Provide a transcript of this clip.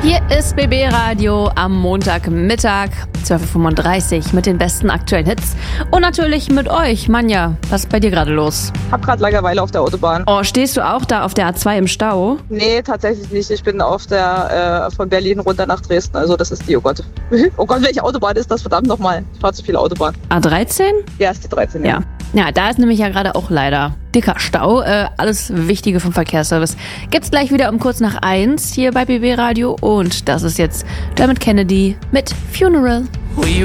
Hier ist BB Radio am Montagmittag, 12.35 Uhr mit den besten aktuellen Hits. Und natürlich mit euch. Manja, was ist bei dir gerade los? Hab gerade Langeweile auf der Autobahn. Oh, stehst du auch da auf der A2 im Stau? Nee, tatsächlich nicht. Ich bin auf der von Berlin runter nach Dresden. Also das ist die, oh Gott. Oh Gott, welche Autobahn ist das? Verdammt nochmal. Ich fahre zu viel Autobahn. A13? Ja, ist die 13. Ja, da ist nämlich ja gerade auch leider dicker Stau. Alles Wichtige vom Verkehrsservice gibt's gleich wieder um kurz nach 1 hier bei BB Radio. Und das ist jetzt Dermot Kennedy mit Funeral.